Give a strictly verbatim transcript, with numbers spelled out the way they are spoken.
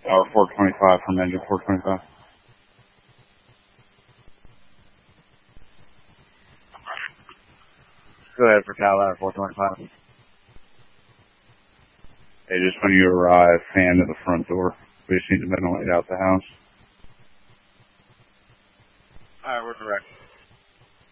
Tower four twenty-five from engine four twenty-five. Go ahead for Tower four twenty-five. Hey, just when you arrive, fan to the front door. We just need to ventilate out the house. Alright, we're direct.